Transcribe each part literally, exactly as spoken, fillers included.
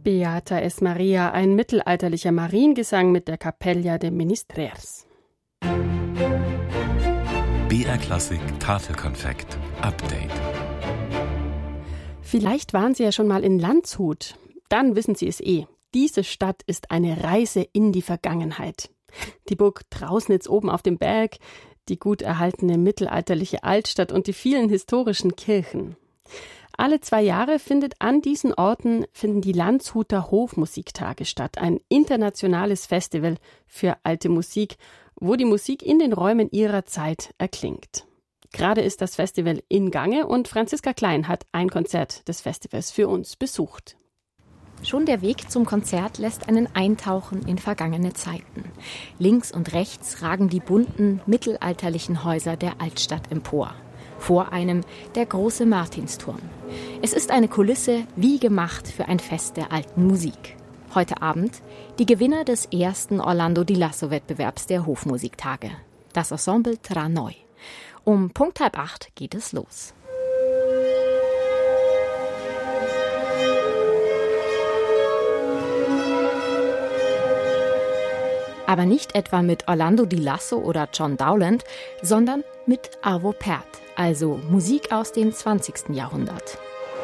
Beata es Maria, ein mittelalterlicher Mariengesang mit der Capella de Ministrers. B R Klassik Tafelkonfekt Update. Vielleicht waren Sie ja schon mal in Landshut. Dann wissen Sie es eh. Diese Stadt ist eine Reise in die Vergangenheit. Die Burg Trausnitz oben auf dem Berg, die gut erhaltene mittelalterliche Altstadt und die vielen historischen Kirchen. Alle zwei Jahre findet an diesen Orten finden die Landshuter Hofmusiktage statt, ein internationales Festival für alte Musik, wo die Musik in den Räumen ihrer Zeit erklingt. Gerade ist das Festival in Gange und Franziska Klein hat ein Konzert des Festivals für uns besucht. Schon der Weg zum Konzert lässt einen eintauchen in vergangene Zeiten. Links und rechts ragen die bunten, mittelalterlichen Häuser der Altstadt empor. Vor einem der große Martinsturm. Es ist eine Kulisse wie gemacht für ein Fest der alten Musik. Heute Abend die Gewinner des ersten Orlando di Lasso-Wettbewerbs der Hofmusiktage. Das Ensemble Tra Noi. Um Punkt halb acht geht es los. Aber nicht etwa mit Orlando di Lasso oder John Dowland, sondern mit Arvo Pärt, also Musik aus dem zwanzigsten Jahrhundert.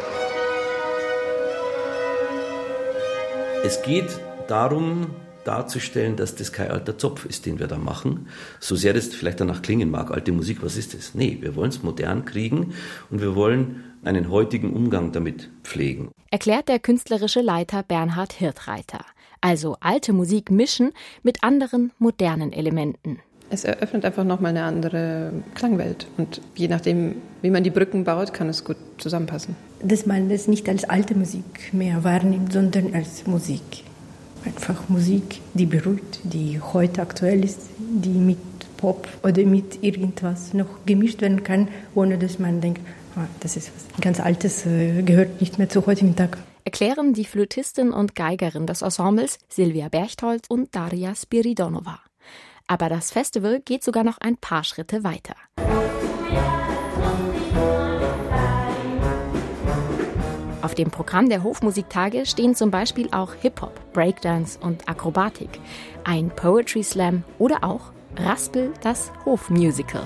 Es geht darum, darzustellen, dass das kein alter Zopf ist, den wir da machen. So sehr das vielleicht danach klingen mag, alte Musik, was ist das? Nee, wir wollen es modern kriegen und wir wollen einen heutigen Umgang damit pflegen. Erklärt der künstlerische Leiter Bernhard Hirtreiter. Also alte Musik mischen mit anderen modernen Elementen. Es eröffnet einfach nochmal eine andere Klangwelt. Und je nachdem, wie man die Brücken baut, kann es gut zusammenpassen. Dass man das nicht als alte Musik mehr wahrnimmt, sondern als Musik. Einfach Musik, die beruhigt, die heute aktuell ist, die mit Pop oder mit irgendwas noch gemischt werden kann, ohne dass man denkt, ah, das ist was ganz Altes, gehört nicht mehr zu heutigen Tag. Erklären die Flötistin und Geigerin des Ensembles Silvia Berchtold und Daria Spiridonova. Aber das Festival geht sogar noch ein paar Schritte weiter. Auf dem Programm der Hofmusiktage stehen zum Beispiel auch Hip-Hop, Breakdance und Akrobatik, ein Poetry Slam oder auch Raspel, das Hofmusical.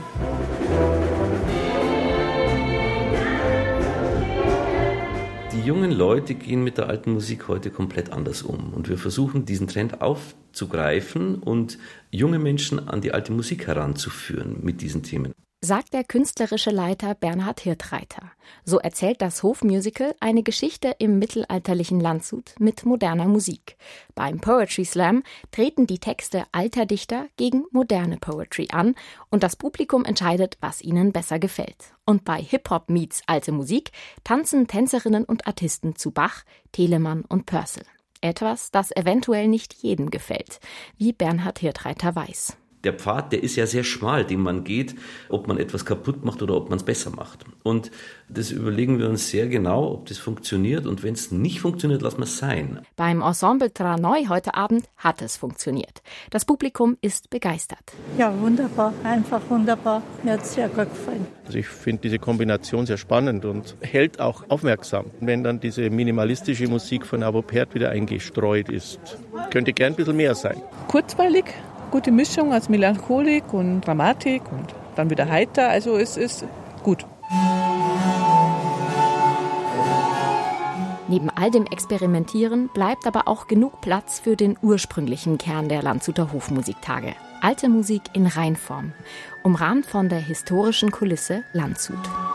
Die jungen Leute gehen mit der alten Musik heute komplett anders um. Und wir versuchen, diesen Trend aufzugreifen und junge Menschen an die alte Musik heranzuführen mit diesen Themen. Sagt der künstlerische Leiter Bernhard Hirtreiter. So erzählt das Hofmusical eine Geschichte im mittelalterlichen Landshut mit moderner Musik. Beim Poetry Slam treten die Texte alter Dichter gegen moderne Poetry an und das Publikum entscheidet, was ihnen besser gefällt. Und bei Hip-Hop meets alte Musik tanzen Tänzerinnen und Artisten zu Bach, Telemann und Purcell. Etwas, das eventuell nicht jedem gefällt, wie Bernhard Hirtreiter weiß. Der Pfad, der ist ja sehr schmal, den man geht, ob man etwas kaputt macht oder ob man es besser macht. Und das überlegen wir uns sehr genau, ob das funktioniert. Und wenn es nicht funktioniert, lassen wir es sein. Beim Ensemble Tra Noi heute Abend hat es funktioniert. Das Publikum ist begeistert. Ja, wunderbar, einfach wunderbar. Mir hat es sehr gut gefallen. Also ich finde diese Kombination sehr spannend und hält auch aufmerksam. Wenn dann diese minimalistische Musik von Arvo Pärt wieder eingestreut ist, könnte gern ein bisschen mehr sein. Kurzweilig. Gute Mischung aus Melancholik und Dramatik und dann wieder heiter, also es ist gut. Neben all dem Experimentieren bleibt aber auch genug Platz für den ursprünglichen Kern der Landshuter Hofmusiktage. Alte Musik in Reinform, umrahmt von der historischen Kulisse Landshut.